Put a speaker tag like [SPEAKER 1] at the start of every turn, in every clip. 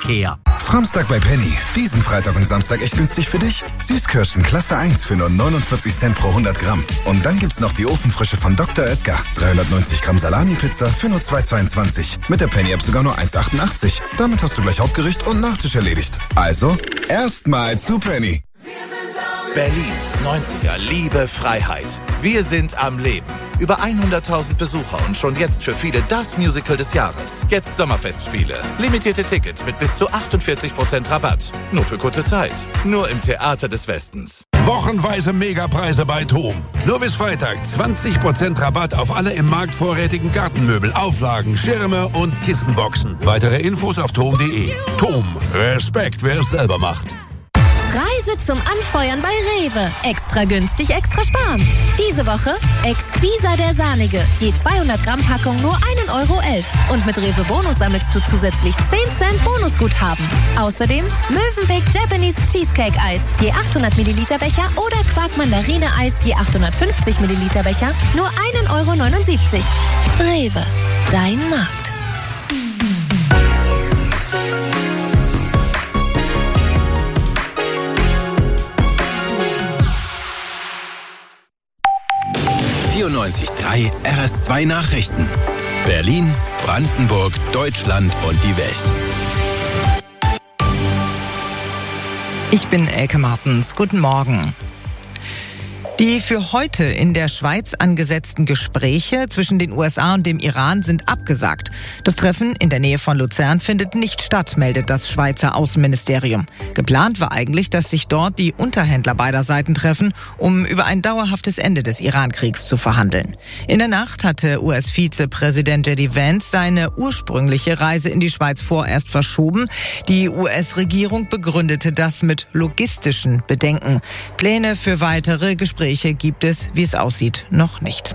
[SPEAKER 1] Care.
[SPEAKER 2] Samstag bei Penny. Diesen Freitag und Samstag echt günstig für dich. Süßkirschen Klasse 1 für nur 49 Cent pro 100 Gramm. Und dann gibt's noch die Ofenfrische von Dr. Oetker. 390 Gramm Salami-Pizza für nur 2,22. Mit der Penny-App sogar nur 1,88. Damit hast du gleich Hauptgericht und Nachtisch erledigt. Also, erstmal zu Penny.
[SPEAKER 3] Berlin, 90er, Liebe, Freiheit. Wir sind am Leben. Über 100.000 Besucher und schon jetzt für viele das Musical des Jahres. Jetzt Sommerfestspiele. Limitierte Tickets mit bis zu 48% Rabatt. Nur für kurze Zeit. Nur im Theater des Westens.
[SPEAKER 4] Wochenweise Megapreise bei TOM. Nur bis Freitag 20% Rabatt auf alle im Markt vorrätigen Gartenmöbel, Auflagen, Schirme und Kissenboxen. Weitere Infos auf tom.de. TOM. Respekt, wer es selber macht.
[SPEAKER 5] Reise zum Anfeuern bei Rewe. Extra günstig, extra sparen. Diese Woche Exquisa der Sahnige. Je 200 Gramm Packung nur 1,11 € Und mit Rewe Bonus sammelst du zusätzlich 10 Cent Bonusguthaben. Außerdem Mövenpick Japanese Cheesecake Eis. Je 800 Milliliter Becher oder Quark Mandarine Eis. Je 850 Milliliter Becher. Nur 1,79 €. Rewe. Dein Markt.
[SPEAKER 6] RS2 Nachrichten. Berlin, Brandenburg, Deutschland und die Welt.
[SPEAKER 7] Ich bin Elke Martens. Guten Morgen. Die für heute in der Schweiz angesetzten Gespräche zwischen den USA und dem Iran sind abgesagt. Das Treffen in der Nähe von Luzern findet nicht statt, meldet das Schweizer Außenministerium. Geplant war eigentlich, dass sich dort die Unterhändler beider Seiten treffen, um über ein dauerhaftes Ende des Iran-Kriegs zu verhandeln. In der Nacht hatte US-Vizepräsident J.D. Vance seine ursprüngliche Reise in die Schweiz vorerst verschoben. Die US-Regierung begründete das mit logistischen Bedenken. Pläne für weitere Gespräche gibt es, wie es aussieht, noch nicht.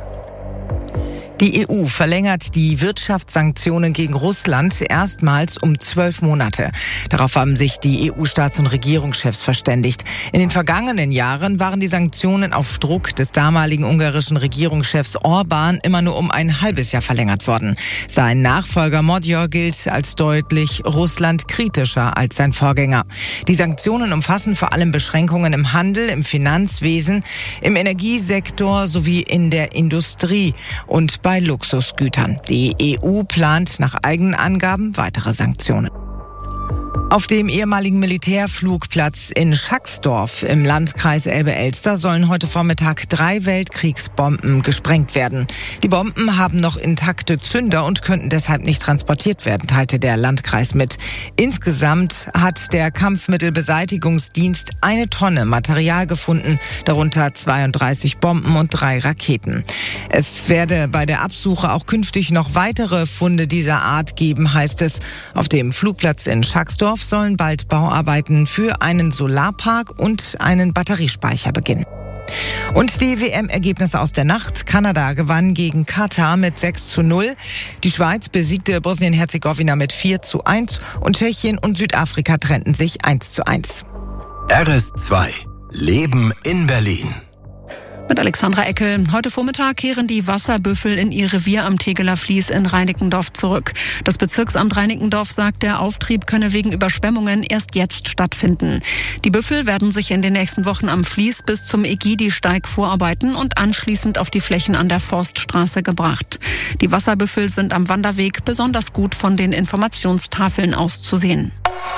[SPEAKER 7] Die EU verlängert die Wirtschaftssanktionen gegen Russland erstmals um 12 Monate. Darauf haben sich die EU-Staats- und Regierungschefs verständigt. In den vergangenen Jahren waren die Sanktionen auf Druck des damaligen ungarischen Regierungschefs Orbán immer nur um ein halbes Jahr verlängert worden. Sein Nachfolger Magyar gilt als deutlich russlandkritischer als sein Vorgänger. Die Sanktionen umfassen vor allem Beschränkungen im Handel, im Finanzwesen, im Energiesektor sowie in der Industrie und bei Luxusgütern. Die EU plant nach eigenen Angaben weitere Sanktionen. Auf dem ehemaligen Militärflugplatz in Schacksdorf im Landkreis Elbe-Elster sollen heute Vormittag 3 Weltkriegsbomben gesprengt werden. Die Bomben haben noch intakte Zünder und könnten deshalb nicht transportiert werden, teilte der Landkreis mit. Insgesamt hat der Kampfmittelbeseitigungsdienst 1 Tonne Material gefunden, darunter 32 Bomben und 3 Raketen. Es werde bei der Absuche auch künftig noch weitere Funde dieser Art geben, heißt es. Auf dem Flugplatz in Schacksdorf sollen bald Bauarbeiten für einen Solarpark und einen Batteriespeicher beginnen. Und die WM-Ergebnisse aus der Nacht. Kanada gewann gegen Katar mit 6:0. Die Schweiz besiegte Bosnien-Herzegowina mit 4:1 und Tschechien und Südafrika trennten sich 1:1.
[SPEAKER 6] RS2 Leben in Berlin.
[SPEAKER 8] Mit Alexandra Eckel. Heute Vormittag kehren die Wasserbüffel in ihr Revier am Tegeler Fließ in Reinickendorf zurück. Das Bezirksamt Reinickendorf sagt, der Auftrieb könne wegen Überschwemmungen erst jetzt stattfinden. Die Büffel werden sich in den nächsten Wochen am Fließ bis zum Egidi-Steig vorarbeiten und anschließend auf die Flächen an der Forststraße gebracht. Die Wasserbüffel sind am Wanderweg besonders gut von den Informationstafeln auszusehen.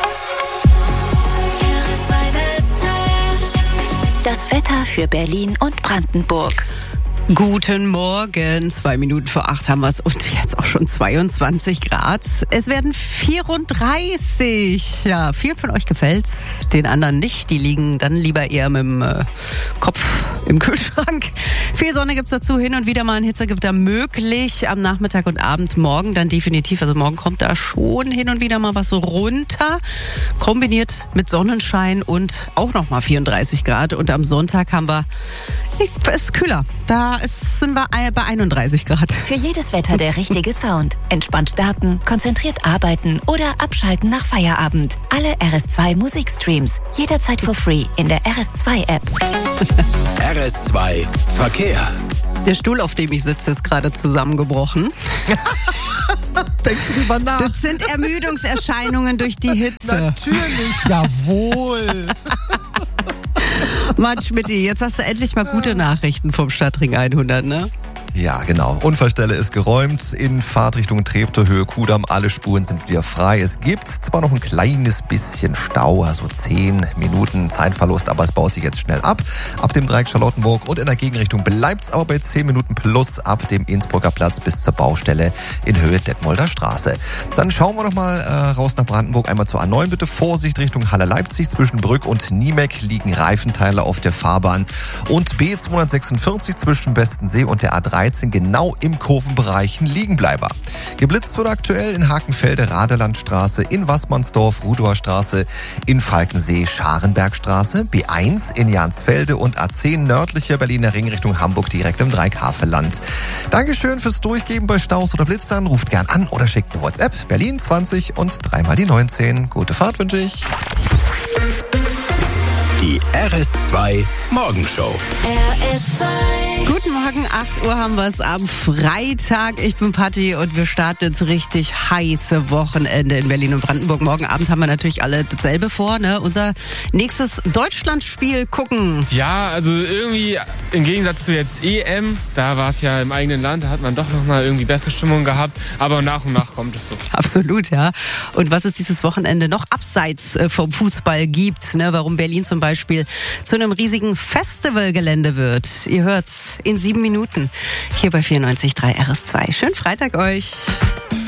[SPEAKER 5] Das Wetter für Berlin und Brandenburg.
[SPEAKER 9] Guten Morgen, 2 Minuten vor 8 haben wir es und jetzt auch schon 22 Grad. Es werden 34. Ja, vielen von euch gefällt's, den anderen nicht. Die liegen dann lieber eher mit dem Kopf im Kühlschrank. Viel Sonne gibt's dazu, hin und wieder mal ein Hitzegewitter möglich. Am Nachmittag und Abend, morgen dann definitiv. Also morgen kommt da schon hin und wieder mal was runter. Kombiniert mit Sonnenschein und auch nochmal 34 Grad. Und am Sonntag haben wir, es ist kühler. Sind wir bei 31 Grad.
[SPEAKER 5] Für jedes Wetter der richtige Sound. Entspannt starten, konzentriert arbeiten oder abschalten nach Feierabend. Alle RS2 Musikstreams. Jederzeit for free in der RS2 App.
[SPEAKER 6] RS2 Verkehr.
[SPEAKER 9] Der Stuhl, auf dem ich sitze, ist gerade zusammengebrochen.
[SPEAKER 1] Denk drüber nach.
[SPEAKER 9] Das sind Ermüdungserscheinungen durch die Hitze.
[SPEAKER 1] Natürlich, jawohl.
[SPEAKER 9] Mann, Schmidti, jetzt hast du endlich mal gute Nachrichten vom Stadtring 100, ne?
[SPEAKER 1] Ja, genau. Unfallstelle ist geräumt in Fahrtrichtung Treptower Höhe Kudamm. Alle Spuren sind wieder frei. Es gibt zwar noch ein kleines bisschen Stau, also 10 Minuten Zeitverlust, aber es baut sich jetzt schnell ab. Ab dem Dreieck Charlottenburg und in der Gegenrichtung bleibt es aber bei 10 Minuten plus ab dem Innsbrucker Platz bis zur Baustelle in Höhe Detmolder Straße. Dann schauen wir noch mal raus nach Brandenburg. Einmal zur A9 bitte. Vorsicht Richtung Halle Leipzig. Zwischen Brück und Niemek liegen Reifenteile auf der Fahrbahn. Und B246 zwischen Bestensee und der A13 genau im Kurvenbereich ein Liegenbleiber. Geblitzt wurde aktuell in Hakenfelde, Radelandstraße, in Wassmannsdorf, Rudower Straße, in Falkensee, Scharenbergstraße, B1 in Jansfelde und A10 nördliche Berliner Ring Richtung Hamburg direkt im Dreieck-Havelland. Dankeschön fürs Durchgeben bei Staus oder Blitzern. Ruft gern an oder schickt eine WhatsApp. Berlin 20 und 3 mal die 19. Gute Fahrt wünsche ich.
[SPEAKER 6] Die RS2 Morgenshow.
[SPEAKER 9] Guten Morgen, 8 Uhr haben wir es am Freitag. Ich bin Patti und wir starten ins richtig heiße Wochenende in Berlin und Brandenburg. Morgen Abend haben wir natürlich alle dasselbe vor, ne? Unser nächstes Deutschlandspiel gucken.
[SPEAKER 10] Ja, also irgendwie im Gegensatz zu jetzt EM, da war es ja im eigenen Land, da hat man doch nochmal irgendwie bessere Stimmung gehabt, aber nach und nach kommt es so.
[SPEAKER 9] Absolut, ja. Und was es dieses Wochenende noch abseits vom Fußball gibt, ne? Warum Berlin zum Beispiel zu einem riesigen Festivalgelände wird. Ihr hört's in 7 Minuten hier bei 94.3 RS2. Schönen Freitag euch.